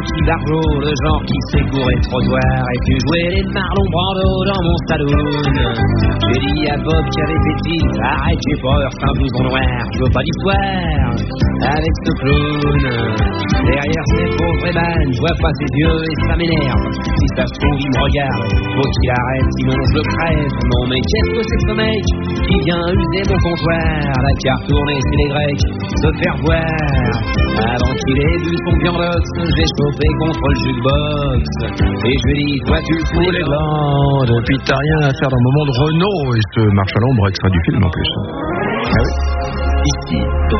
Rocky Barbeau, le genre qui sait courir trottoir et puis jouer les Marlon Brando dans mon saloon. J'ai dit à Bob qui avait bêtise, arrête, j'ai peur, c'est un blouson noir, je veux pas d'histoire avec ce clown. Derrière ces pauvres ébanes, je vois pas ses yeux et ça m'énerve. Si ça se trouve, il me regarde, faut qu'il arrête, sinon je le crève. Non mais qu'est-ce que c'est ce mec qui vient user mon comptoir? La carte tournée, c'est les Grecs, se faire voir. Avant qu'il ait vu son viandox, j'ai chopé contre le jukebox. Et je lui dis, toi tu le fous les bandes. Et puis t'as rien à faire dans le moment de Renault. Et ce marche à l'ombre extrait du film en plus. Ah oui. Ici,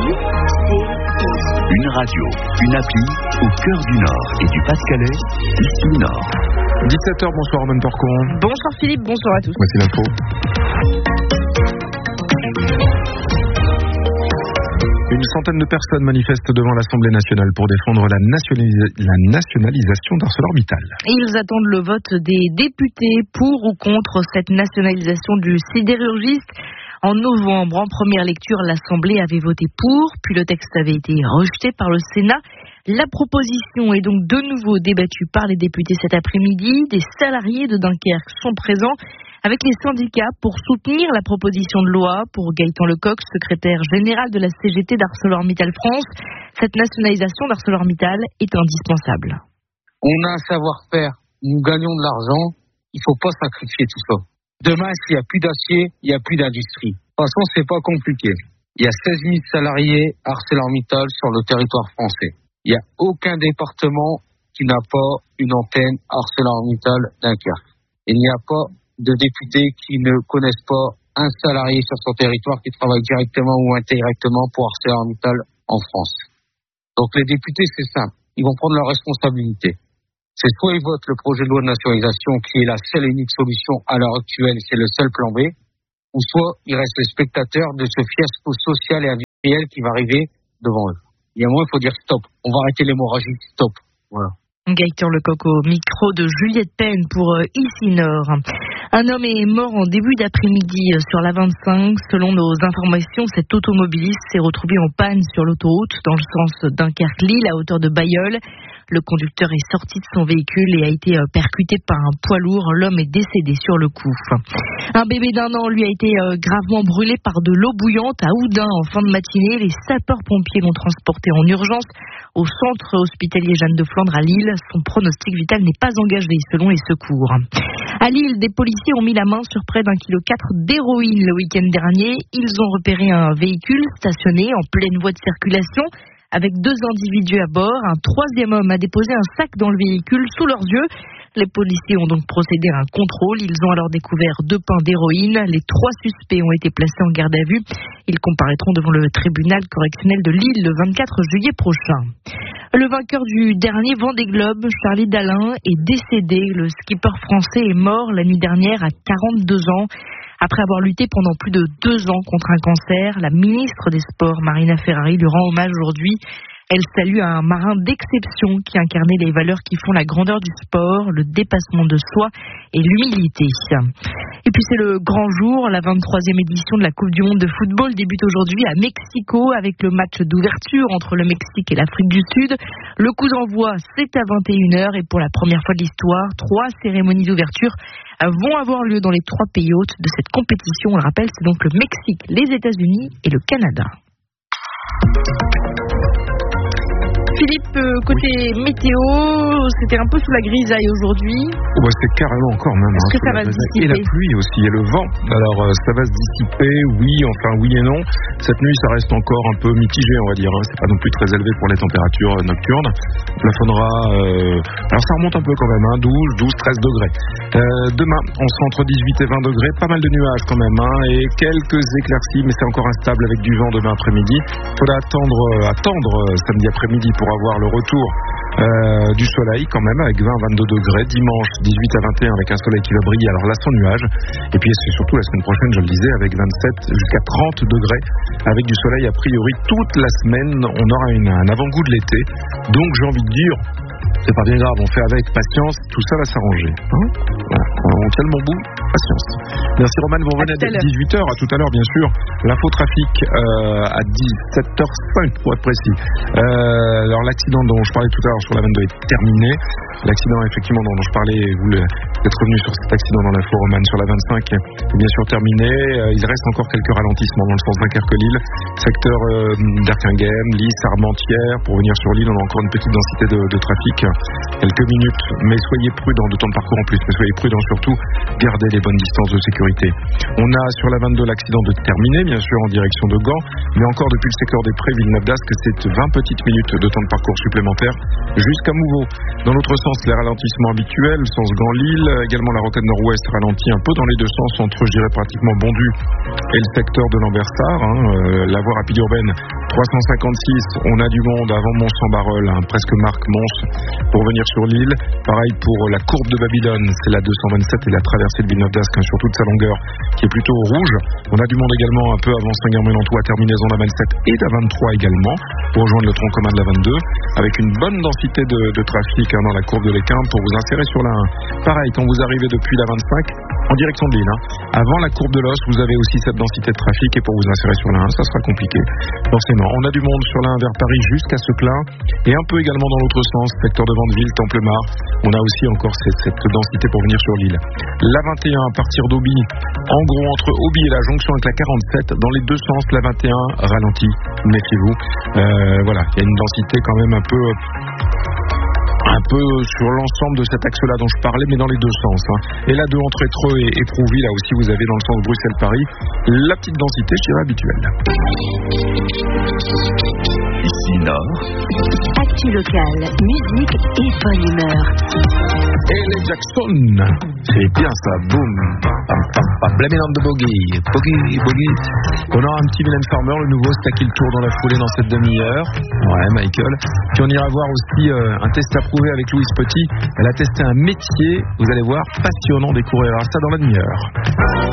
une radio, une appli au cœur du Nord et du Pas-de-Calais, ici Nord. 17h, bonsoir Romain Porcon. Bonsoir Philippe, bonsoir à tous. Voici l'info. Une centaine de personnes manifestent devant l'Assemblée nationale pour défendre la nationalisation d'ArcelorMittal. Ils attendent le vote des députés pour ou contre cette nationalisation du sidérurgiste. En novembre, en première lecture, l'Assemblée avait voté pour, puis le texte avait été rejeté par le Sénat. La proposition est donc de nouveau débattue par les députés cet après-midi. Des salariés de Dunkerque sont présents avec les syndicats pour soutenir la proposition de loi. Pour Gaëtan Lecoq, secrétaire général de la CGT d'ArcelorMittal France, cette nationalisation d'ArcelorMittal est indispensable. On a un savoir-faire, nous gagnons de l'argent, il ne faut pas sacrifier tout ça. Demain, s'il n'y a plus d'acier, il n'y a plus d'industrie. De toute façon, c'est pas compliqué. Il y a 16 000 salariés ArcelorMittal sur le territoire français. Il n'y a aucun département qui n'a pas une antenne ArcelorMittal Dunkerque. Il n'y a pas de députés qui ne connaissent pas un salarié sur son territoire qui travaille directement ou indirectement pour ArcelorMittal en France. Donc les députés, c'est simple. Ils vont prendre leurs responsabilités. C'est soit ils votent le projet de loi de nationalisation qui est la seule et unique solution à l'heure actuelle, c'est le seul plan B, ou soit ils restent les spectateurs de ce fiasco social et industriel qui va arriver devant eux. Il y a un moment, il faut dire stop. On va arrêter l'hémorragie, stop. Voilà. Gaëtan Lecoq au micro de Juliette Penne pour Ici Nord. Un homme est mort en début d'après-midi sur la 25. Selon nos informations, cet automobiliste s'est retrouvé en panne sur l'autoroute dans le sens Dunkerque-Lille à hauteur de Bailleul. Le conducteur est sorti de son véhicule et a été percuté par un poids lourd. L'homme est décédé sur le coup. Un bébé d'1 an, lui, a été gravement brûlé par de l'eau bouillante à Oudin en fin de matinée. Les sapeurs-pompiers l'ont transporté en urgence au centre hospitalier Jeanne de Flandre à Lille. Son pronostic vital n'est pas engagé selon les secours. À Lille, des policiers ont mis la main sur près d'1,4 kg d'héroïne le week-end dernier. Ils ont repéré un véhicule stationné en pleine voie de circulation avec 2 individus à bord. Un troisième homme a déposé un sac dans le véhicule sous leurs yeux. Les policiers ont donc procédé à un contrôle. Ils ont alors découvert 2 pains d'héroïne. Les 3 suspects ont été placés en garde à vue. Ils comparaîtront devant le tribunal correctionnel de Lille le 24 juillet prochain. Le vainqueur du dernier Vendée Globe, Charlie Dalin, est décédé. Le skipper français est mort la nuit dernière à 42 ans. Après avoir lutté pendant plus de 2 ans contre un cancer, la ministre des Sports, Marina Ferrari, lui rend hommage aujourd'hui. Elle salue un marin d'exception qui incarnait les valeurs qui font la grandeur du sport, le dépassement de soi et l'humilité. Et puis c'est le grand jour, la 23e édition de la Coupe du Monde de football débute aujourd'hui à Mexico avec le match d'ouverture entre le Mexique et l'Afrique du Sud. Le coup d'envoi, c'est à 21h et pour la première fois de l'histoire, 3 cérémonies d'ouverture vont avoir lieu dans les 3 pays hôtes de cette compétition. On le rappelle, c'est donc le Mexique, les États-Unis et le Canada. Philippe, côté météo, c'était un peu sous la grisaille aujourd'hui. Ouais, c'est carrément encore même. Est-ce que ça va se dissiper ? Et la pluie aussi, et le vent. Alors, ça va se dissiper, oui et non. Cette nuit, ça reste encore un peu mitigé, on va dire. C'est pas non plus très élevé pour les températures nocturnes. On plafonnera... Alors, ça remonte un peu quand même, 12, 13 degrés. Demain, on sera entre 18 et 20 degrés. Pas mal de nuages quand même, et quelques éclaircies, mais c'est encore instable avec du vent demain après-midi. Il faudra attendre samedi après-midi pour avoir le retour du soleil quand même avec 20-22 degrés, dimanche 18 à 21 avec un soleil qui va briller, alors là sans nuages, et puis c'est surtout la semaine prochaine, je le disais, avec 27 jusqu'à 30 degrés avec du soleil a priori toute la semaine. On aura un avant-goût de l'été, donc j'ai envie de dire c'est pas bien grave, on fait avec patience, tout ça va s'arranger, hein, voilà. On tient le bon bout. patience. Merci Roman, vous revenez à 18h, à tout à l'heure bien sûr. L'info trafic à 17h05 pour être précis. Alors l'accident dont je parlais tout à l'heure sur la 22 est terminé. L'accident effectivement dont je parlais, vous êtes revenu sur cet accident dans l'info Roman sur la 25 est bien sûr terminé. Il reste encore quelques ralentissements dans le sens Dunkerque-Lille, secteur d'Erquinghem, Lys, Armentières. Pour venir sur Lille, on a encore une petite densité de trafic, quelques minutes, mais soyez prudents, de temps de parcours en plus, mais soyez prudents surtout, gardez les bonnes distances de sécurité. On a sur la 22 l'accident de terminé, bien sûr en direction de Gand, mais encore depuis le secteur des Prés, Villeneuve d'Ascq, c'est 20 petites minutes de temps de parcours supplémentaires jusqu'à Mouveau. Dans l'autre sens, les ralentissements habituels, sens Gand-Lille, également la rocade nord-ouest ralentit un peu dans les deux sens entre, je dirais, pratiquement Bondu et le secteur de Lambersart. La voie rapide urbaine 356, on a du monde avant Mons-en-Barœul, presque Marc-Mons pour venir sur l'île. Pareil pour la courbe de Babylone, c'est la 227 et la traversée de Villeneuve d'Ascq sur toute sa longueur qui est plutôt rouge. On a du monde également un peu avant Saint-Germain-en-Tout à terminaison de la 27 et de la 23 également pour rejoindre le tronc commun de la 22 avec une bonne densité de trafic dans la courbe de l'Équin pour vous insérer sur la 1. Pareil, quand vous arrivez depuis la 25 en direction de Lille, avant la courbe de l'Os, vous avez aussi cette densité de trafic et pour vous insérer sur la 1, ça sera compliqué. Forcément, on a du monde sur la 1 vers Paris jusqu'à Seclin et un peu également dans l'autre sens, secteur de Vandeville, Templemars. On a aussi encore cette densité pour venir sur l'île. La 21 à partir d'Auby, en gros entre Auby et la jonction avec la 47, dans les deux sens, la 21 ralentit, méfiez-vous. Voilà, il y a une densité quand même un peu sur l'ensemble de cet axe-là dont je parlais, mais dans les deux sens. Et là, de entre Étreux et Prouville, là aussi, vous avez dans le sens Bruxelles-Paris, la petite densité, je dirais, habituelle. Ici Nord. Actu locale, musique et bonne humeur. Et les Jackson, c'est bien ça, boum. Blame it on the boogie. Boogie. On aura un petit Mylène Farmer, le nouveau, c'est à qui le tour dans la foulée dans cette demi-heure. Ouais, Michael. Puis on ira voir aussi un test approuvé avec Louise Petit. Elle a testé un métier, vous allez voir, passionnant, découvrir ça dans la demi-heure.